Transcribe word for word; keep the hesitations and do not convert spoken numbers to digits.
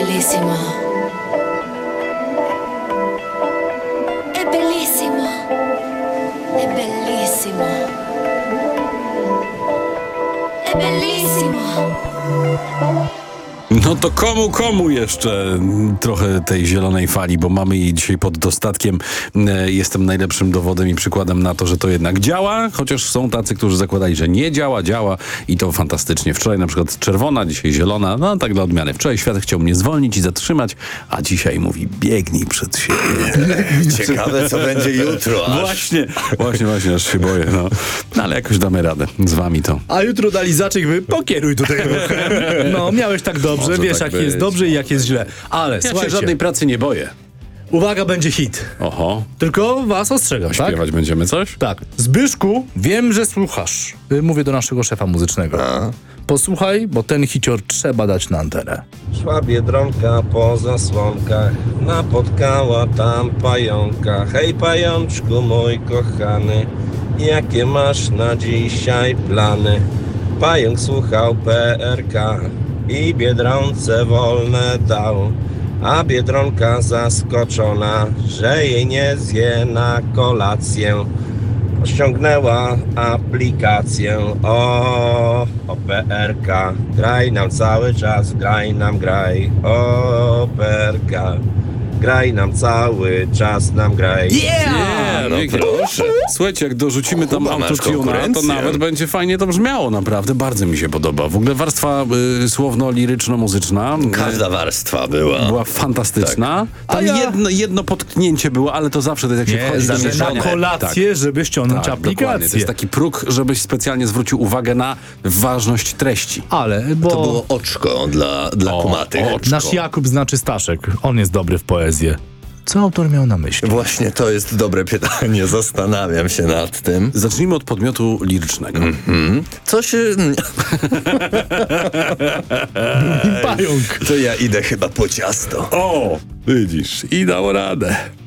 bellissimo. È bellissimo. È bellissimo. È bellissimo. No to komu, komu jeszcze trochę tej zielonej fali, bo mamy jej dzisiaj pod dostatkiem. Jestem najlepszym dowodem i przykładem na to, że to jednak działa, chociaż są tacy, którzy zakładali, że nie działa, działa i to fantastycznie. Wczoraj na przykład czerwona, dzisiaj zielona, no tak dla odmiany. Wczoraj świat chciał mnie zwolnić i zatrzymać, a dzisiaj mówi biegnij przed siebie. Ciekawe, co będzie jutro. Aż. Właśnie, właśnie, właśnie, aż się boję. No. no ale jakoś damy radę. Z wami to. A jutro dali zaczek, wy pokieruj tutaj ruchem. No, miałeś tak dobrze, Może wiesz tak jak jest być. dobrze i jak jest źle. Ale Ja się słuchajcie, żadnej pracy nie boję. uwaga, będzie hit. Oho, Tylko was ostrzegam, tak? śpiewać będziemy coś? Tak. Zbyszku, wiem, że słuchasz. Y, Mówię do naszego szefa muzycznego. A. Posłuchaj, bo ten hicior trzeba dać na antenę. Szła Biedronka po zasłonkach, napotkała tam pająka. Hej pajączku mój kochany, jakie masz na dzisiaj plany? Pająk słuchał P R K i Biedronce wolne dał. A Biedronka zaskoczona, że jej nie zje na kolację. Ściągnęła aplikację o, o P R K. Graj nam cały czas, graj nam, graj o P R K. Graj nam cały czas, nam graj. Nie, no pięknie. proszę. Słuchajcie, jak dorzucimy tam Kuba, masz autotuna, to konkurencję. nawet będzie fajnie to brzmiało, naprawdę. Bardzo mi się podoba. W ogóle warstwa y, słowno-liryczno-muzyczna y, Każda warstwa była. była fantastyczna. Tak. Tam A ja- jedno, jedno potknięcie było, ale to zawsze tak jak się Nie, wchodzi do że na mieszania. kolację, żeby ściągnąć Tak, dokładnie. To aplikację. jest taki próg, żebyś specjalnie zwrócił uwagę na ważność treści. Ale, bo To było oczko dla, dla O, kumatych. oczko. nasz Jakub znaczy Staszek. On jest dobry w poezję. Co autor miał na myśli? Właśnie to jest dobre pytanie, zastanawiam się nad tym. Zacznijmy od podmiotu lirycznego. Hmm? Co się... Pająk. To ja idę chyba po ciasto. O, widzisz, i dał radę.